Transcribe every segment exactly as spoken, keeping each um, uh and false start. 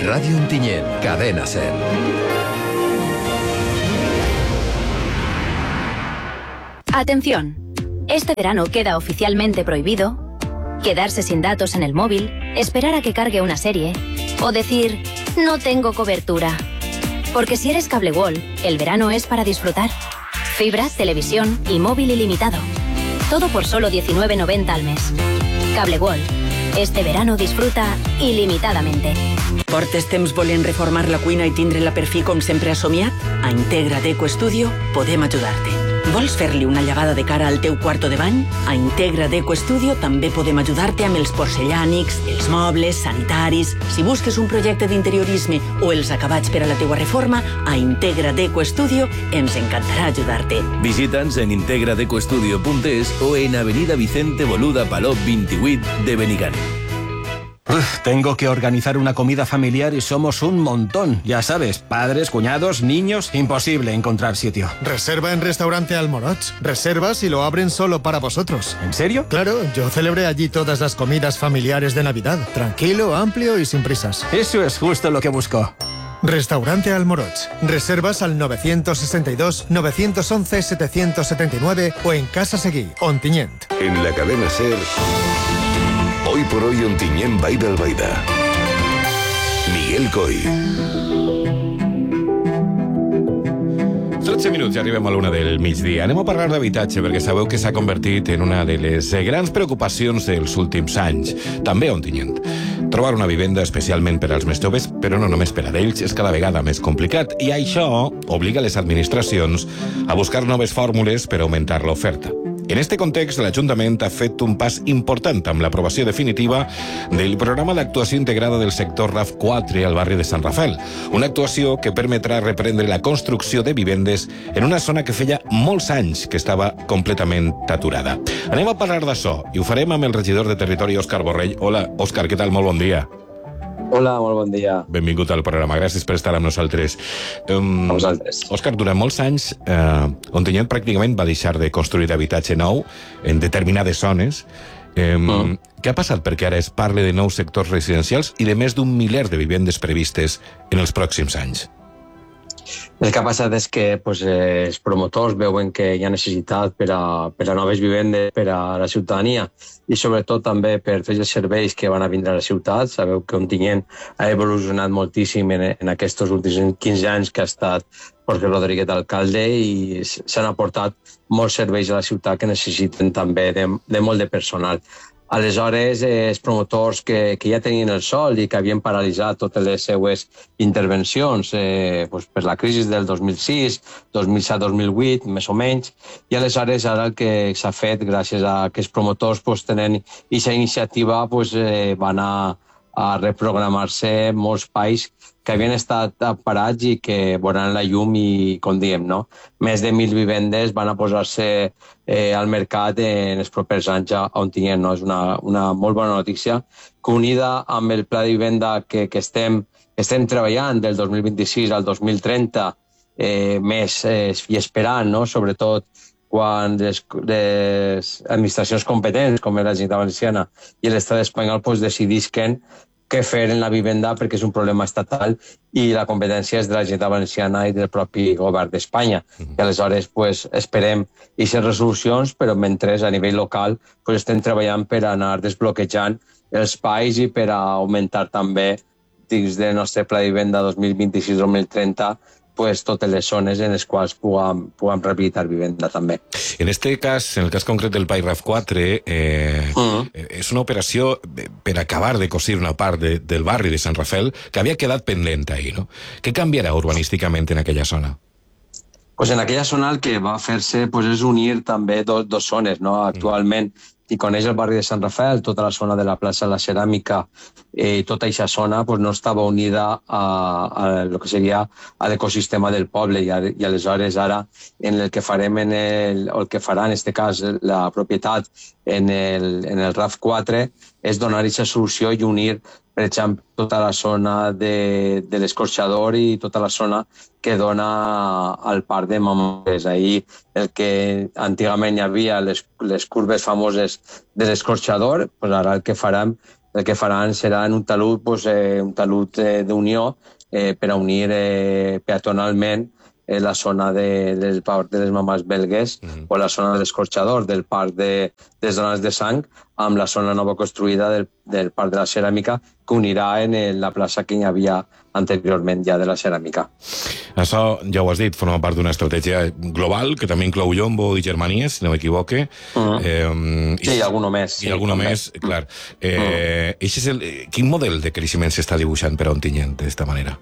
Radio Ontinyent, Cadena Ser. Atención, este verano queda oficialmente prohibido quedarse sin datos en el móvil, esperar a que cargue una serie o decir, no tengo cobertura. Porque si eres Cable World, el verano es para disfrutar. Fibra, televisión y móvil ilimitado. Todo por solo diecinueve noventa al mes. Cable World. Este verano disfruta ilimitadamente. Portes temps volent reformar la cuina i tindre-la per fi com sempre has somiat? A Integra Deco Studio podem ajudar-te. Vols fer-li una llevada de cara al teu quarto de bany? A Integra Deco Studio també podem ajudar-te amb els porcellànics, els mobles, sanitaris... Si busques un projecte d'interiorisme o els acabats per a la teua reforma, a Integra Deco Studio ens encantarà ajudar-te. Visita'ns en integra deco studio punt es o en Avenida Vicente Boluda Palop vint-i-vuit de Benigànim. Uf, tengo que organizar una comida familiar y somos un montón. Ya sabes, padres, cuñados, niños... Imposible encontrar sitio. Reserva en Restaurante Almoroch. Reservas y lo abren solo para vosotros. ¿En serio? Claro, yo celebré allí todas las comidas familiares de Navidad. Tranquilo, amplio y sin prisas. Eso es justo lo que busco. Restaurante Almoroch. Reservas al nueve sesenta y dos, nueve once, setecientos setenta y nueve o en Casa Seguí, Ontinyent. En la cadena Ser... Hoy por hoy Ontinyent Vall d'Albaida. Miguel Coy. tretze minuts i arribem a l'una del migdia. Anem a parlar d'habitatge perquè sabeu que s'ha convertit en una de les grans preocupacions dels últims anys. També a Ontinyent. Trobar una vivenda especialment per als més joves, però no només per a ells, és cada vegada més complicat i això obliga les administracions a buscar noves fórmules per augmentar l'oferta. En este context, l'Ajuntament ha fet un pas important amb l'aprovació definitiva del programa d'actuació integrada del sector R A F quatre al barri de Sant Rafael, una actuació que permetrà reprendre la construcció de vivendes en una zona que feia molts anys que estava completament aturada. Anem a parlar d'això i ho farem amb el regidor de Territori, Òscar Borrell. Hola, Òscar, què tal? Molt bon dia. Hola, molt bon dia. Benvingut al programa, gràcies per estar amb nosaltres. Um, a vosaltres. Òscar, durant molts anys, eh, Ontinyent pràcticament va deixar de construir habitatge nou en determinades zones. Eh, mm. Què ha passat perquè ara es parli de nous sectors residencials i de més d'un miler de vivendes previstes en els pròxims anys? El que ha passat és que pues, eh, els promotors veuen que hi ha necessitat per a, per a noves vivendes per a la ciutadania i sobretot també per fer els serveis que van a vindre a la ciutat. Sabeu que Ontinyent ha evolucionat moltíssim en, en aquests últims quinze anys que ha estat Jorge Rodríguez d'alcalde i s'han aportat molts serveis a la ciutat que necessiten també de, de molt de personal. Aleshores, eh, els promotors que, que ja tenien el sol i que havien paralitzat totes les seues intervencions eh, pues per la crisi del dos mil sis, dos mil set, dos mil vuit, més o menys, i aleshores ara el que s'ha fet gràcies a que els promotors pues, tenen aquesta iniciativa pues, eh, van a, a reprogramar-se molts espais que havien estat parats i que veuran la llum i, com diem, no? Més de mil vivendes van a posar-se eh, al mercat en els propers anys a Ontinyent, no? És una, una molt bona notícia que unida amb el pla de vivenda que, que estem, estem treballant del dos mil vint-i-sis al dos mil trenta eh, més eh, i esperant, no? Sobretot quan les, les administracions competents, com la Generalitat Valenciana i l'Estat espanyol, pues, decidisquen què fer en la vivenda perquè és un problema estatal i la competència és de la Generalitat Valenciana i del propi govern d'Espanya. Mm-hmm. I aleshores pues, esperem aquestes resolucions, però mentre a nivell local pues, estem treballant per anar desbloquejant els espais i per augmentar també dins del nostre pla de vivenda dos mil vint-i-sis dos mil trenta pues, totes les zones en les quals puguem, puguem rehabilitar vivenda també. En este cas, en el cas concret del P A I R A F quatre, eh, uh-huh. és una operació per acabar de cosir una part de, del barri de Sant Rafael que havia quedat pendent ahí, no? Què canviarà urbanísticament en aquella zona? Pues en aquella zona el que va fer-se pues, és unir també dos, dos zones, no? Actualment, uh-huh. i coneix el barri de Sant Rafael, tota la zona de la plaça de la Ceràmica i eh, tota aquesta zona pues, no estava unida a, a lo que seria a l'ecosistema del poble i, a, i aleshores ara en el que farem en el, o el que farà en aquest cas la propietat en el, en el R A F quatre és donar aquesta solució i unir per exemple, tota la zona de, de l'escorxador i tota la zona que dona al parc de Mamorés. Ahir el que antigament hi havia les, les curves famoses de l'escorxador, pues ara el que farem el que faran serà un talud, pues, eh, un talud eh, d'unió eh, per a unir eh, peatonalment eh, la zona de, del parc de les Mamàs Belgues mm-hmm. o la zona de l'Escorxador del parc de, de les Dones de Sang amb la zona nova construïda del, del parc de la Ceràmica que unirà en la plaça que hi havia anteriorment ja de la Ceràmica. Això, ja ho has dit, forma part d'una estratègia global que també inclou Jumbo i Germanies, si no m'equivoque. Mm-hmm. eh, sí, i alguno més. I sí, alguno més, més, clar. Eh, mm. és el, quin model de creixement s'està dibuixant per a Ontinyent d'esta manera?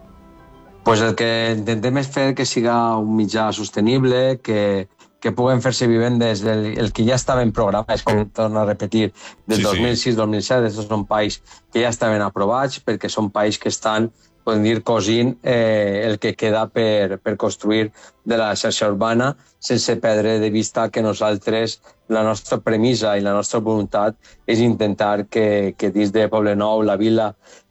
Pues el que intentem és fer que siga un mitjà sostenible, que, que puguen fer-se vivendes del el que ja estaven programats, com torno a repetir, del sí, dos mil sis dos mil set, aquests són païs que ja estaven aprovats, perquè són païs que estan, podem dir, cosint eh, el que queda per, per construir de la xarxa urbana, sense perdre de vista que nosaltres, la nostra premissa i la nostra voluntat és intentar que, que dins de Poblenou, la Vila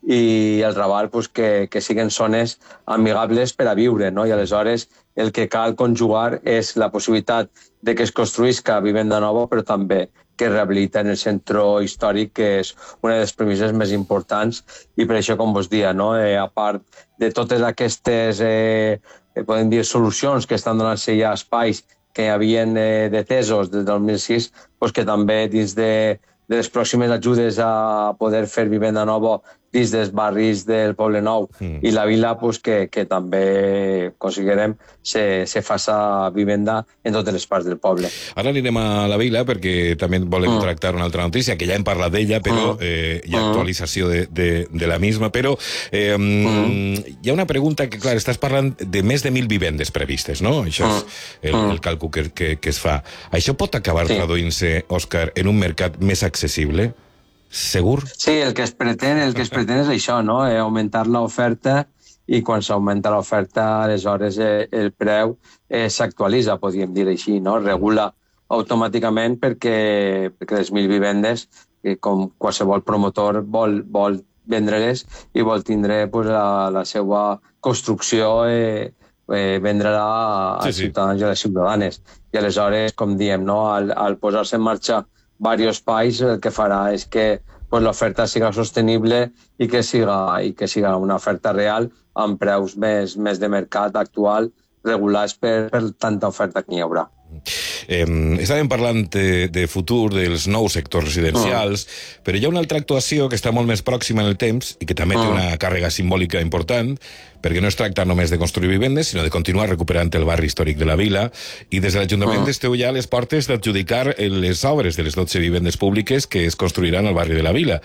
i el Raval pues, que, que siguin zones amigables per a viure, no? I aleshores el que cal conjugar és la possibilitat de que es construïsca vivenda nova, però també que rehabilita en el centre històric, que és una de les premisses més importants, i per això, com vos dia, no? eh, a part de totes aquestes eh, podem dir solucions que estan donant-se ja espais que hi havia eh, detesos des del dos mil sis, pues que també dins de, de les pròximes ajudes a poder fer vivenda nova dins dels barris del Poblenou mm. i la Vila, pues, que, que també considerem se, se faça vivenda en totes les parts del poble. Ara anirem a la Vila perquè també volem mm. tractar una altra notícia, que ja hem parlat d'ella, però eh, hi ha actualització de, de, de la misma, però eh, mm. hi ha una pregunta que, clar, estàs parlant de més de mil vivendes previstes, no? Això és el, el càlcul que, que, que es fa. Això pot acabar sí. traduint-se, Òscar, en un mercat més accessible? Segur? Sí, el que es pretén, el que es pretén és això, no? Eh, augmentar l'oferta, i quan s'augmenta l'oferta, aleshores eh, el preu eh, s'actualitza, podríem dir així, no? Regula automàticament perquè, perquè les mil vivendes, eh, com qualsevol promotor, vol, vol vendre-les i vol tindre pues, la, la seva construcció eh, eh, vendre-la als sí, ciutadans sí. i a les ciutadanes. I aleshores, com diem, no? al, al posar-se en marxa diversos espais, el que farà és que pues, l'oferta siga sostenible i que siga, i que siga una oferta real amb preus més, més de mercat actual regulats per, per tanta oferta que hi haurà. Eh, estàvem parlant de, de futur dels nous sectors residencials, uh. però hi ha una altra actuació que està molt més pròxima en el temps i que també uh. té una càrrega simbòlica important, perquè no es tracta només de construir vivendes, sinó de continuar recuperant el barri històric de la Vila, i des de l'Ajuntament uh. esteu ja a les portes d'adjudicar les obres de les dotze vivendes públiques que es construiran al barri de la Vila.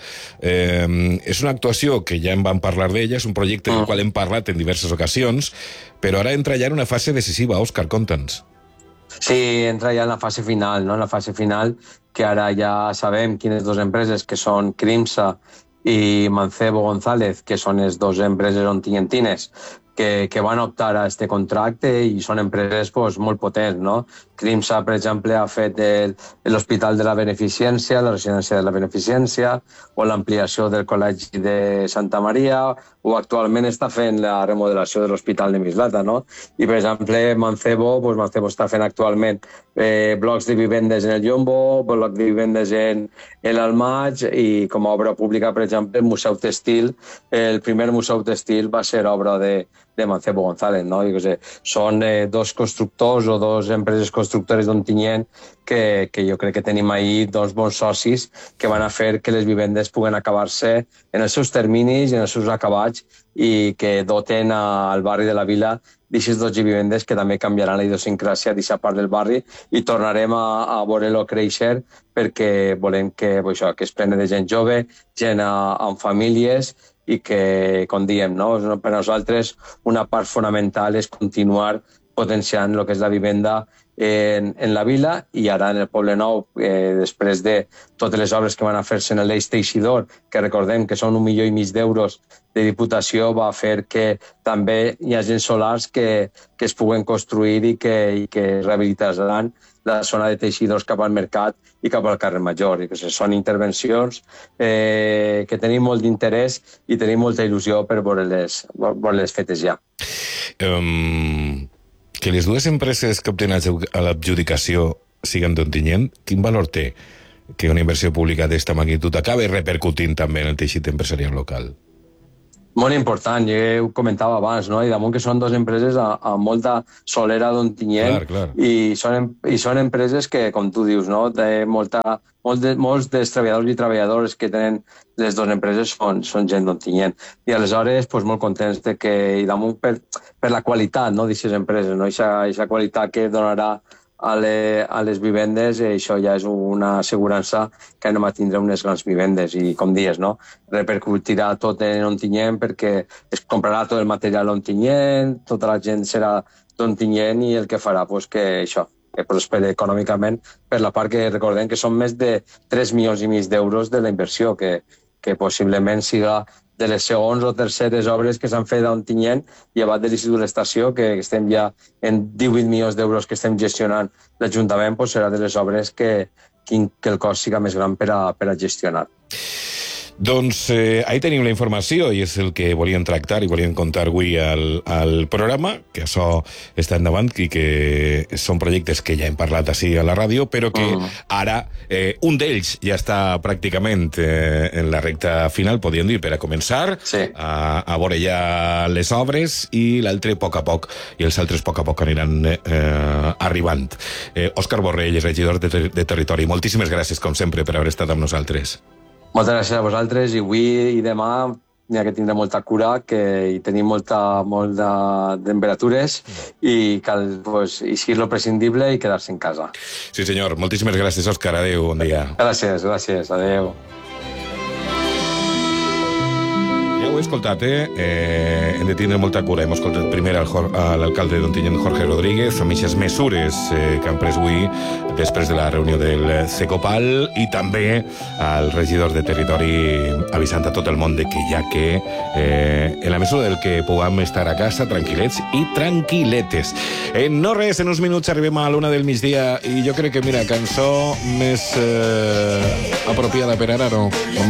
Eh, és una actuació que ja en vam parlar d'ella, és un projecte uh. del qual hem parlat en diverses ocasions, però ara entra ja en una fase decisiva. Òscar, conta'ns. Sí, entra ja en la fase final, no? En la fase final, que ara ja sabem quines dues empreses, que són Crimsa i Mancebo González, que són les dues empreses ontinyentines, que, que van optar a este contracte i són empreses pues, molt potents, no? Crimsa, per exemple, ha fet l'Hospital de la Beneficència, la Residència de la Beneficència, o l'ampliació del Col·legi de Santa Maria, o actualment està fent la remodelació de l'Hospital de Mislata, no? I, per exemple, Mancebo, pues, Mancebo està fent actualment eh, blocs de vivendes en el Jumbo, blocs de vivendes en, en l'Almaig, i com a obra pública, per exemple, el Museu Textil, el primer Museu Textil va ser obra de, de Mancebo González, no? I, sé, són eh, dos constructors o dos empreses constructores d'Ontinyent que, que jo crec que tenim ahir dos bons socis que van a fer que les vivendes puguen acabar-se en els seus terminis i en els seus acabats i que doten al barri de la Vila d'aquestes dotze vivendes que també canviaran la idiosincràsia d'aquesta part del barri i tornarem a, a veure-lo créixer perquè volem que, pues, això, que es plene de gent jove, gent a, amb famílies i que, com diem, no? Per nosaltres una part fonamental és continuar potenciant el que és la vivenda en, en la Vila i ara en el Poblenou, eh, després de totes les obres que van a fer-se en l'Eix Teixidor, que recordem que són un milió i mig d'euros de Diputació, va fer que també hi hagi solars que, que es puguen construir i que, i que rehabilitaran la zona de Teixidors cap al mercat i cap al carrer Major. I que són intervencions eh, que tenim molt d'interès i tenim molta il·lusió per veure-les veure-les fetes ja. Um, que les dues empreses que obtenen a l'adjudicació siguen d'Ontinyent, quin valor té que una inversió pública d'esta magnitud acabe repercutint també en el teixit empresarial local. Molt important, jo ho comentava abans, no? I damunt que són dues empreses amb molta solera d'Ontinyent, clar, clar. I, són, i són empreses que, com tu dius, no? De molta, molt de, molts dels treballadors i treballadores que tenen les dues empreses són, són gent d'Ontinyent. I aleshores, pues, molt contents de que, i damunt per, per la qualitat, no?, d'aquestes empreses, no? Aquesta qualitat que donarà a, le, a les vivendes, i això ja és una assegurança que anem a tindre unes grans vivendes i, com dius, no? Repercutirà tot en Ontinyent perquè es comprarà tot el material a Ontinyent, tota la gent serà d'Ontinyent i el que farà pues, que això, que prospere econòmicament per la part que recordem que són més de tres milions i mig d'euros de la inversió, que, que possiblement siga de les segons o terceres obres que s'han fet a Ontinyent, llevat de l'Institut de l'Estació, que estem ja en divuit milions d'euros que estem gestionant l'Ajuntament, pues serà de les obres que, que el cost siga més gran per a, per a gestionar. Doncs eh, ahí tenim la informació i és el que volíem tractar i volíem contar avui al, al programa, que això està endavant i que són projectes que ja hem parlat així a la ràdio, però que uh. ara eh, un d'ells ja està pràcticament eh, en la recta final, podríem dir, per a començar sí. a, a veure ja les obres, i l'altre a poc a poc, i els altres a poc a poc aniran eh, arribant. Eh, Òscar Borrell, regidor de, ter de Territori, moltíssimes gràcies, com sempre, per haver estat amb nosaltres. Moltes gràcies a vosaltres, i avui i demà n'hi ha que tindre molta cura, que hi tenim molta, molta temperatures i cal pues, eixir lo prescindible i quedar-se en casa. Sí senyor, moltíssimes gràcies, Òscar, adeu, bon dia. Gràcies, gràcies, adeu. Ja ho he escoltat, eh? eh? Hem de tindre molta cura. Hem escoltat primer a l'alcalde d'Ontinyent, Jorge Rodríguez, amb aquestes mesures eh, que han pres avui després de la reunió del Cecopal, i també al regidor de Territori avisant a tot el món de que ja que eh, en la mesura del que puguem estar a casa tranquil·lets i tranquil·letes. Eh, no res, en uns minuts arribem a l'una del migdia i jo crec que, mira, cançó més eh, apropiada per ara, no?